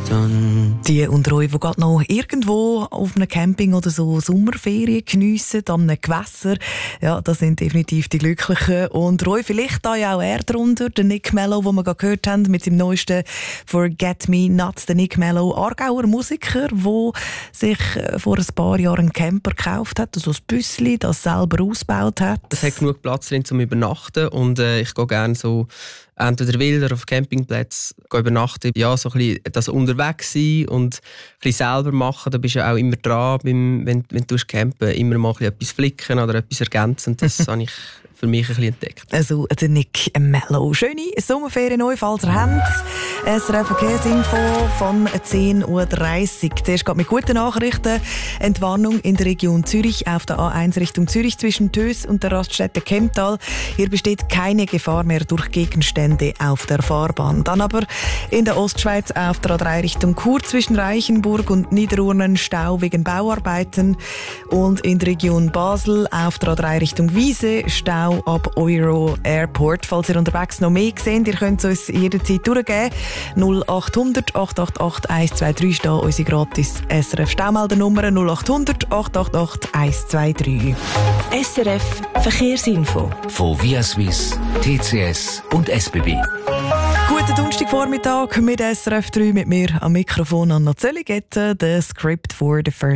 done. Die unter euch, die gerade noch irgendwo auf einem Camping oder so Sommerferien geniessen, an einem Gewässer, ja, das sind definitiv die Glücklichen. Und Roy, vielleicht da ja auch er drunter, der Nick Mello, den wir gerade gehört haben, mit seinem neuesten «Forget Me Not», der Nick Mello, Aargauer Musiker, der sich vor ein paar Jahren einen Camper gekauft hat, also ein Büssli, das selber ausgebaut hat. Es hat genug Platz drin zum Übernachten und ich gehe gerne so entweder wild oder auf Campingplätzen übernachten. Ja, so ein bisschen das unterwegs sein und ein bisschen selber machen. Da bist du ja auch immer dran, wenn du campen, immer mal etwas flicken oder etwas ergänzen. Das habe ich für mich ein bisschen entdeckt. Also der Nick Mello. Schöne Sommerferien neu, falls ihr habt. SRF Verkehrsinfo von 10.30 Uhr. Zuerst geht mit guten Nachrichten. Entwarnung in der Region Zürich auf der A1 Richtung Zürich zwischen Tös und der Raststätte Kemptal. Hier besteht keine Gefahr mehr durch Gegenstände auf der Fahrbahn. Dann aber in der Ostschweiz auf der A3 Richtung Chur zwischen Reichenburg und Niederurnen Stau wegen Bauarbeiten. Und in der Region Basel auf der A3 Richtung Wiese Stau ab Euro Airport. Falls ihr unterwegs noch mehr seht, ihr könnt es uns jederzeit durchgeben. 0800 888 123 steht unsere gratis SRF Staumeldernummer 0800 888 123. SRF Verkehrsinfo Von Via Suisse, TCS und SBB. Guten Donnerstagvormittag mit SRF 3 mit mir am Mikrofon Anna Zölligetter, der Script for the First